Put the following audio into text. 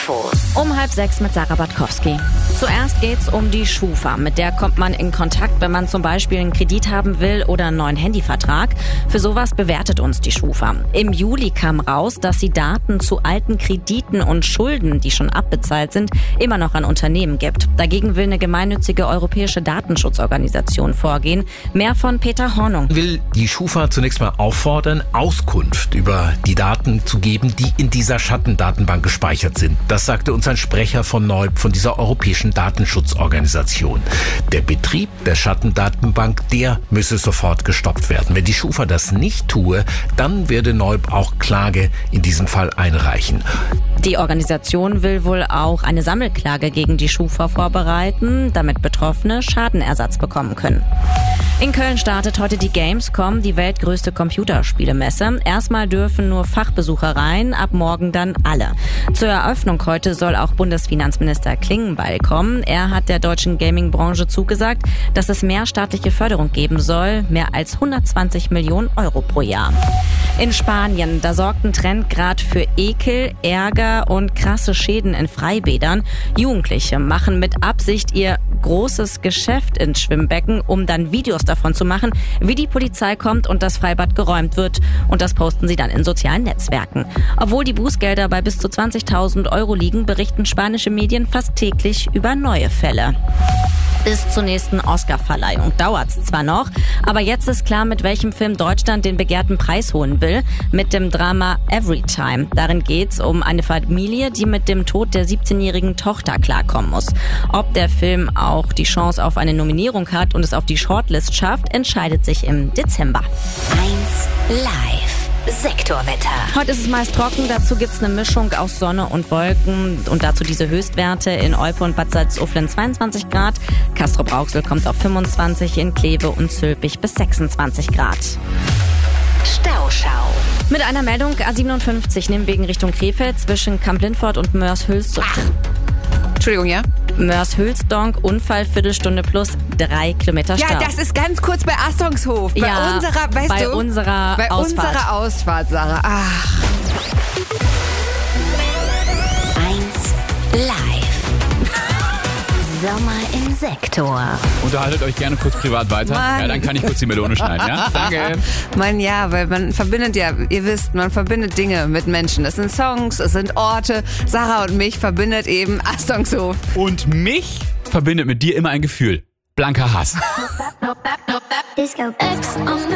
Infos. Um 5:30 mit Sarah Bartkowski. Zuerst geht's um die Schufa. Mit der kommt man in Kontakt, wenn man zum Beispiel einen Kredit haben will oder einen neuen Handyvertrag. Für sowas bewertet uns die Schufa. Im Juli kam raus, dass sie Daten zu alten Krediten und Schulden, die schon abbezahlt sind, immer noch an Unternehmen gibt. Dagegen will eine gemeinnützige europäische Datenschutzorganisation vorgehen. Mehr von Peter Hornung. Will die Schufa zunächst mal auffordern, Auskunft über die Daten zu geben, die in dieser Schattendatenbank gespeichert sind. Das sagte uns ein Sprecher von Neub, von dieser europäischen Datenschutzorganisation. Der Betrieb der Schattendatenbank, der müsse sofort gestoppt werden. Wenn die Schufa das nicht tue, dann werde Neub auch Klage in diesem Fall einreichen. Die Organisation will wohl auch eine Sammelklage gegen die Schufa vorbereiten, damit Betroffene Schadenersatz bekommen können. In Köln startet heute die Gamescom, die weltgrößte Computerspielemesse. Erstmal dürfen nur Fachbesucher rein, ab morgen dann alle. Zur Eröffnung heute soll auch Bundesfinanzminister Klingenbeil kommen. Er hat der deutschen Gaming-Branche zugesagt, dass es mehr staatliche Förderung geben soll, mehr als 120 Millionen Euro pro Jahr. In Spanien, da sorgt ein Trend gerade für Ekel, Ärger und krasse Schäden in Freibädern. Jugendliche machen mit Absicht ihr großes Geschäft ins Schwimmbecken, um dann Videos davon zu machen, wie die Polizei kommt und das Freibad geräumt wird. Und das posten sie dann in sozialen Netzwerken. Obwohl die Bußgelder bei bis zu 20.000 Euro liegen, berichten spanische Medien fast täglich über neue Fälle. Bis zur nächsten Oscar-Verleihung dauert's zwar noch, aber jetzt ist klar, mit welchem Film Deutschland den begehrten Preis holen will. Mit dem Drama Everytime. Darin geht's um eine Familie, die mit dem Tod der 17-jährigen Tochter klarkommen muss. Ob der Film auch die Chance auf eine Nominierung hat und es auf die Shortlist schafft, entscheidet sich im Dezember. 1 Live. Sektorwetter. Heute ist es meist trocken, dazu gibt's eine Mischung aus Sonne und Wolken und dazu diese Höchstwerte in Olpe und Bad Salzuflen 22 Grad, Castrop-Rauxel kommt auf 25, in Kleve und Zülpich bis 26 Grad. Stauschau. Mit einer Meldung A57 Nimwegen Richtung Krefeld zwischen Kamp-Lindfort und Mörs-Hülsdonk. Entschuldigung, ja? Mörs-Hülsdonk, Unfall, Viertelstunde plus 3 Kilometer Stau. Ja, das ist ganz kurz bei Astongshof. Bei unserer Ausfahrt, Sarah. Ach. 1 Live. Sommer im Sektor. Unterhaltet euch gerne kurz privat weiter. Mann. Ja, dann kann ich kurz die Melone schneiden, ja? Danke. Mann, ja, weil man verbindet ja, ihr wisst, man verbindet Dinge mit Menschen. Das sind Songs, es sind Orte. Sarah und mich verbindet eben Astongshof. Und mich verbindet mit dir immer ein Gefühl. Blanker Hass. Disco X on the